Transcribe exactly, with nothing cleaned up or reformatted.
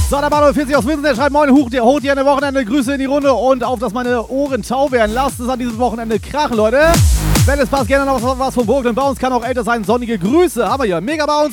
So, der Manuel vierzig aus Winsen, der schreibt: Moin, hoch, holt dir eine Wochenende, Grüße in die Runde und auf, dass meine Ohren taub werden. Lasst es an diesem Wochenende krachen, Leute. Wenn es passt, gerne noch was vom Burglen. Bei uns kann auch älter sein. Sonnige Grüße. Aber hier, Mega Bounce.